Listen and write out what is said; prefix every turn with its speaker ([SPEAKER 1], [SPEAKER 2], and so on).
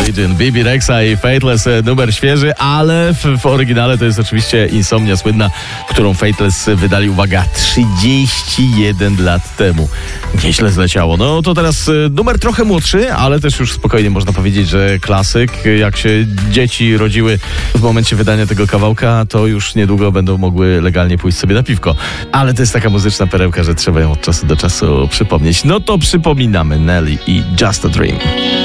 [SPEAKER 1] Religion, Bibi Rexa i Faithless, numer świeży, ale w oryginale to jest oczywiście Insomnia słynna, którą Faithless wydali, uwaga, 31 lat temu. Nieźle zleciało. No to teraz numer trochę młodszy, ale też już spokojnie można powiedzieć, że klasyk. Jak się dzieci rodziły w momencie wydania tego kawałka, to już niedługo będą mogły legalnie pójść sobie na piwko. Ale to jest taka muzyczna perełka, że trzeba ją od czasu do czasu przypomnieć. No to przypominamy Nelly i Just a Dream.